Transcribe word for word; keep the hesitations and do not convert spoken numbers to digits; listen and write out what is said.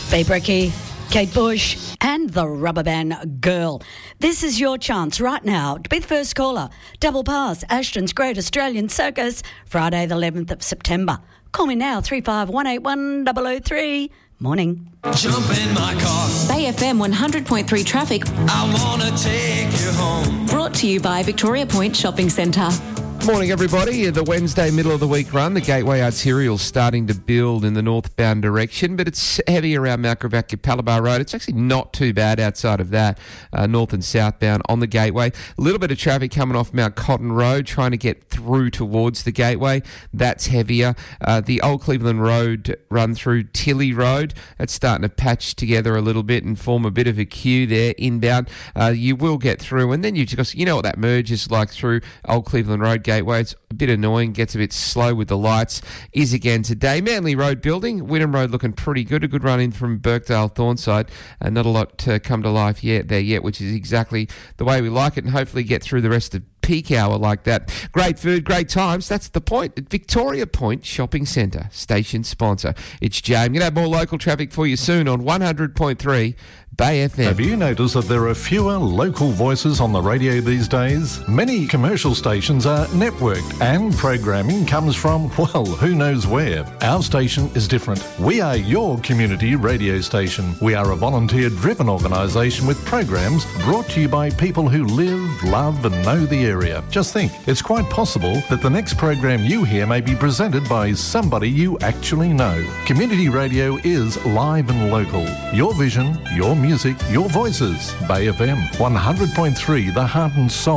Faye Brecky, Kate Bush and the Rubber Band Girl. This is your chance right now to be the first caller. Double pass, Ashton's Great Australian Circus, Friday the eleventh of September. Call me now, three five one eight one zero zero three. Morning. Jump in my car. Bay F M one hundred point three traffic. I want to take you home. Brought to you by Victoria Point Shopping Centre. Morning, everybody. The Wednesday middle of the week run, the Gateway Arterial's starting to build in the northbound direction, but it's heavy around Mount Gravatt Capalaba Road. It's actually not too bad outside of that, uh, north and southbound on the Gateway. A little bit of traffic coming off Mount Cotton Road, trying to get through towards the Gateway. That's heavier. Uh, the Old Cleveland Road run through Tilly Road, that's starting to patch together a little bit and form a bit of a queue there inbound. Uh, you will get through, and then you just, you know what that merge is like through Old Cleveland Road Gateway. It's a bit annoying, gets a bit slow with the lights. Is again today. Manly Road building, Wynnum Road looking pretty good. A good run in from Birkdale Thornside. Uh, not a lot to come to life yet there yet, which is exactly the way we like it, and hopefully get through the rest of peak hour like that. Great food, great times. That's the point. At Victoria Point Shopping Centre, station sponsor. It's Jay. I'm going to have more local traffic for you soon on one hundred point three Bay F M. Have you noticed that there are fewer local voices on the radio these days? Many commercial stations are networked and programming comes from, well, who knows where. Our station is different. We are your community radio station. We are a volunteer-driven organisation with programs brought to you by people who live, love and know the area. Just think, it's quite possible that the next program you hear may be presented by somebody you actually know. Community radio is live and local. Your vision, your music, your voices. Bay F M, one hundred point three, the heart and soul